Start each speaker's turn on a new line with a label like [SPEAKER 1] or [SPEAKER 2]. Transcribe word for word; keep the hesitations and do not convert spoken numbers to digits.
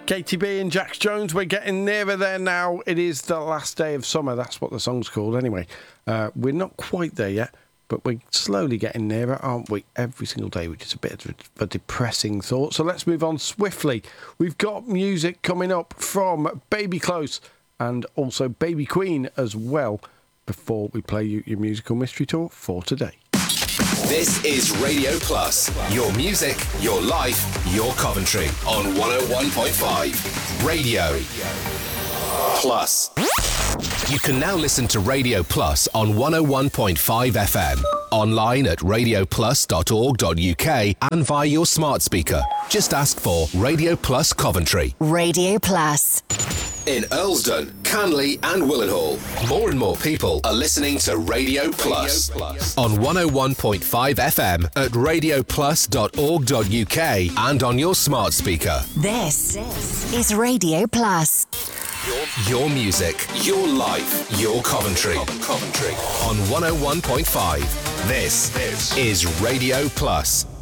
[SPEAKER 1] Katy B and Jax Jones, we're getting nearer there now. It is the last day of summer. That's what the song's called anyway. Uh, we're not quite there yet, but we're slowly getting nearer, aren't we? Every single day, which is a bit of a depressing thought. So let's move on swiftly. We've got music coming up from Baby Close and also Baby Queen as well before we play you your musical mystery tour for today.
[SPEAKER 2] This is Radio Plus. Your music, your life, your Coventry on one oh one point five. Radio Plus. You can now listen to Radio Plus on one oh one point five F M. Online at radio plus dot org dot U K and via your smart speaker. Just ask for Radio Plus Coventry.
[SPEAKER 3] Radio Plus.
[SPEAKER 2] In Earlsdon, Canley and Willenhall, more and more people are listening to Radio Plus. Radio Plus. On one oh one point five F M at radio plus dot org dot U K and on your smart speaker.
[SPEAKER 3] This is Radio Plus.
[SPEAKER 2] Your, your music, your life, your Coventry. Coventry. On one oh one point five. This is Radio Plus.